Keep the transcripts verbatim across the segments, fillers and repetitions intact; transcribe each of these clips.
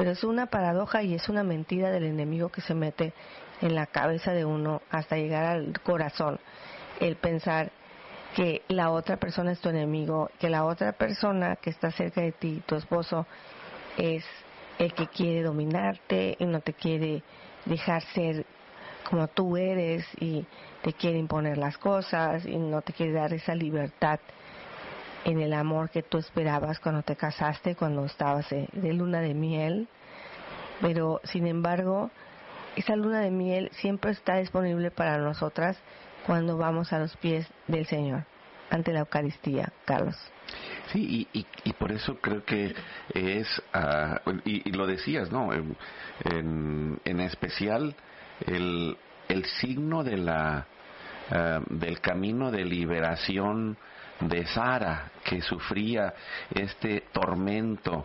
Pero es una paradoja y es una mentira del enemigo que se mete en la cabeza de uno hasta llegar al corazón, el pensar que la otra persona es tu enemigo, que la otra persona que está cerca de ti, tu esposo, es el que quiere dominarte y no te quiere dejar ser como tú eres y te quiere imponer las cosas y no te quiere dar esa libertad en el amor que tú esperabas cuando te casaste, cuando estabas de, de luna de miel. Pero sin embargo, esa luna de miel siempre está disponible para nosotras cuando vamos a los pies del Señor, ante la Eucaristía, Carlos. Sí, y, y, y por eso creo que es, uh, y, y lo decías, ¿no? En, en, en especial el, el signo de la, uh, del camino de liberación de Sara, que sufría este tormento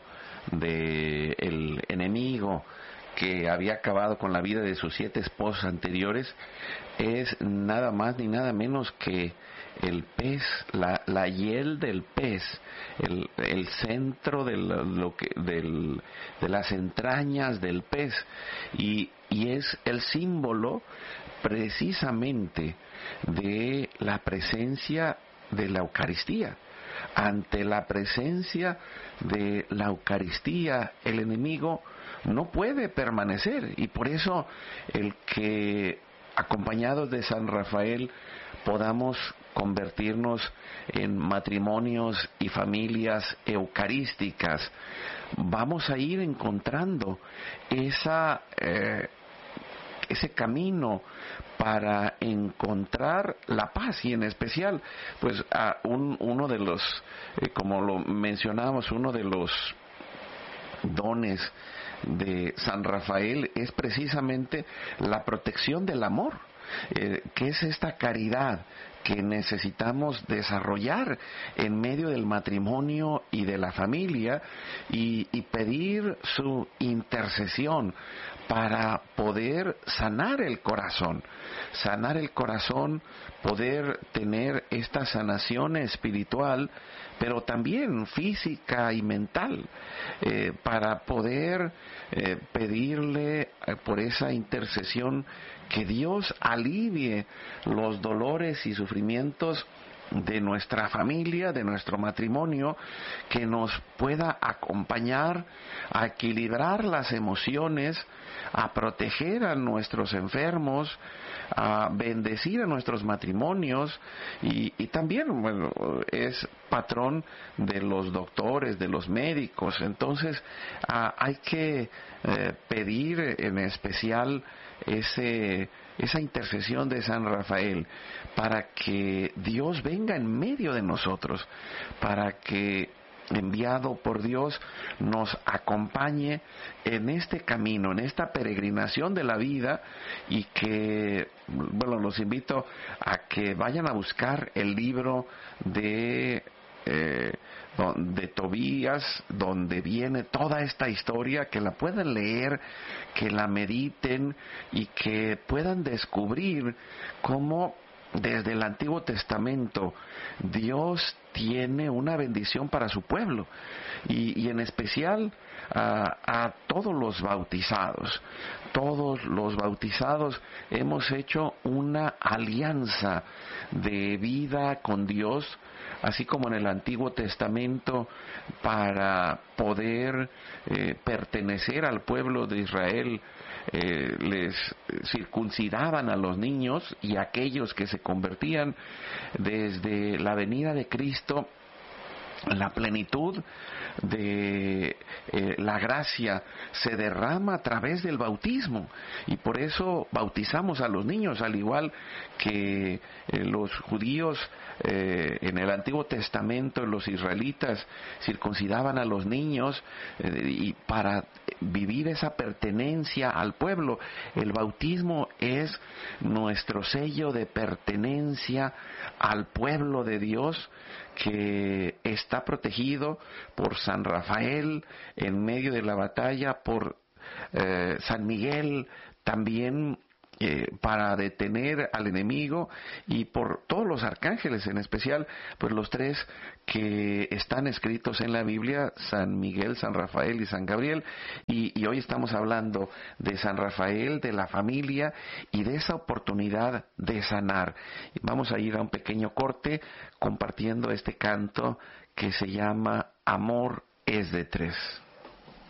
del enemigo que había acabado con la vida de sus siete esposos anteriores, es nada más ni nada menos que el pez, la, la hiel del pez, el, el centro de, lo, lo que, del, de las entrañas del pez, y, y es el símbolo precisamente de la presencia de la Eucaristía. Ante la presencia de la Eucaristía, el enemigo no puede permanecer, y por eso el que, acompañados de San Rafael, podamos convertirnos en matrimonios y familias eucarísticas, vamos a ir encontrando esa eh, ese camino para encontrar la paz, y en especial pues a un, uno de los eh, como lo mencionábamos, uno de los dones de San Rafael es precisamente la protección del amor, eh, que es esta caridad que necesitamos desarrollar en medio del matrimonio y de la familia, y, y pedir su intercesión para poder sanar el corazón, sanar el corazón, poder tener esta sanación espiritual, pero también física y mental, eh, para poder eh, pedirle eh, por esa intercesión que Dios alivie los dolores y sufrimientos de nuestra familia, de nuestro matrimonio, que nos pueda acompañar a equilibrar las emociones, a proteger a nuestros enfermos, a bendecir a nuestros matrimonios, y, y también, bueno, es patrón de los doctores, de los médicos. Entonces a, hay que eh, pedir en especial ese esa intercesión de San Rafael, para que Dios venga en medio de nosotros, para que, enviado por Dios, nos acompañe en este camino, en esta peregrinación de la vida, y que, bueno, los invito a que vayan a buscar el libro de eh, de Tobías, donde viene toda esta historia, que la puedan leer, que la mediten y que puedan descubrir cómo desde el Antiguo Testamento Dios tiene una bendición para su pueblo, y, y en especial a, a todos los bautizados. Todos los bautizados hemos hecho una alianza de vida con Dios, así como en el Antiguo Testamento, para poder eh, pertenecer al pueblo de Israel. Eh, les circuncidaban a los niños, y aquellos que se convertían desde la venida de Cristo, la plenitud de eh, la gracia se derrama a través del bautismo, y por eso bautizamos a los niños, al igual que eh, los judíos eh, en el Antiguo Testamento, los israelitas circuncidaban a los niños, eh, y para vivir esa pertenencia al pueblo. El bautismo es nuestro sello de pertenencia al pueblo de Dios, que está protegido por San Rafael en medio de la batalla, por eh, San Miguel también eh, para detener al enemigo, y por todos los arcángeles, en especial pues los tres que están escritos en la Biblia, San Miguel, San Rafael y San Gabriel. Y, y hoy estamos hablando de San Rafael, de la familia y de esa oportunidad de sanar. Vamos a ir a un pequeño corte compartiendo este canto que se llama Amor es de tres.